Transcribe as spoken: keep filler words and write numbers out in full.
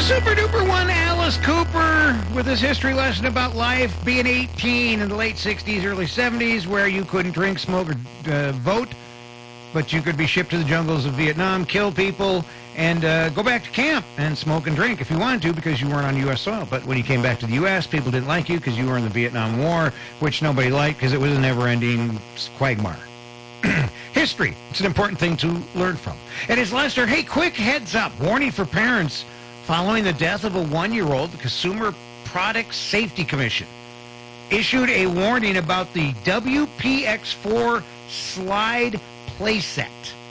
super duper one, Alice Cooper, with his history lesson about life being eighteen in the late sixties, early seventies, where you couldn't drink, smoke, or uh, vote, but you could be shipped to the jungles of Vietnam, kill people, and uh, go back to camp and smoke and drink if you wanted to because you weren't on U S soil. But when you came back to the U S, people didn't like you because you were in the Vietnam War, which nobody liked because it was a never-ending quagmire. History. It's an important thing to learn from. And it's Lester. Hey, quick heads up. Warning for parents. Following the death of a one-year-old, the Consumer Product Safety Commission issued a warning about the W P X four slide playset.